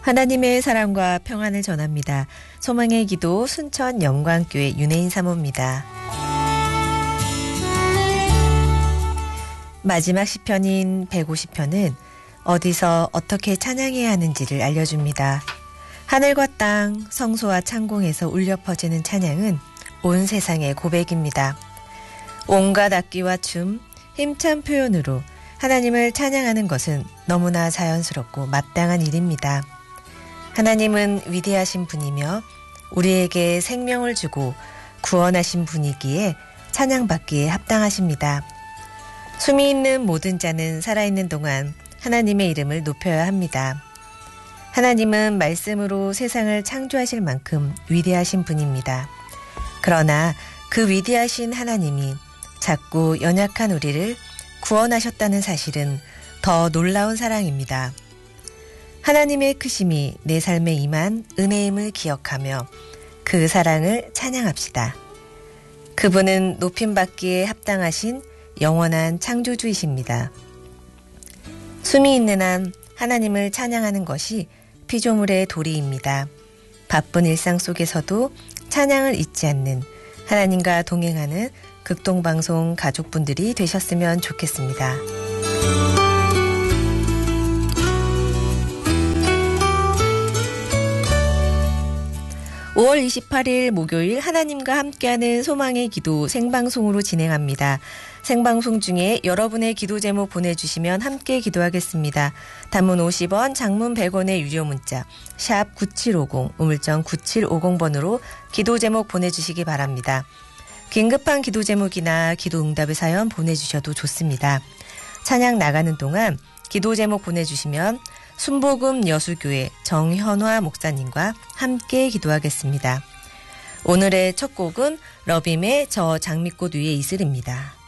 하나님의 사랑과 평안을 전합니다. 소망의 기도 순천 영광교회 윤혜인 사모입니다. 마지막 시편인 150편은 어디서 어떻게 찬양해야 하는지를 알려줍니다. 하늘과 땅, 성소와 창공에서 울려 퍼지는 찬양은 온 세상의 고백입니다. 온갖 악기와 춤, 힘찬 표현으로 하나님을 찬양하는 것은 너무나 자연스럽고 마땅한 일입니다. 하나님은 위대하신 분이며 우리에게 생명을 주고 구원하신 분이기에 찬양받기에 합당하십니다. 숨이 있는 모든 자는 살아있는 동안 하나님의 이름을 높여야 합니다. 하나님은 말씀으로 세상을 창조하실 만큼 위대하신 분입니다. 그러나 그 위대하신 하나님이 작고 연약한 우리를 구원하셨다는 사실은 더 놀라운 사랑입니다. 하나님의 크심이 내 삶에 임한 은혜임을 기억하며 그 사랑을 찬양합시다. 그분은 높임받기에 합당하신 영원한 창조주이십니다. 숨이 있는 한 하나님을 찬양하는 것이 피조물의 도리입니다. 바쁜 일상 속에서도 찬양을 잊지 않는 하나님과 동행하는 극동방송 가족분들이 되셨으면 좋겠습니다. 5월 28일 목요일 하나님과 함께하는 소망의 기도 생방송으로 진행합니다. 생방송 중에 여러분의 기도 제목 보내주시면 함께 기도하겠습니다. 단문 50원, 장문 100원의 유료 문자 샵 9750, 우물정 9750번으로 기도 제목 보내주시기 바랍니다. 긴급한 기도 제목이나 기도 응답의 사연 보내주셔도 좋습니다. 찬양 나가는 동안 기도 제목 보내주시면 순복음 여수교회 정현화 목사님과 함께 기도하겠습니다. 오늘의 첫 곡은 러빔의 저 장미꽃 위에 이슬입니다.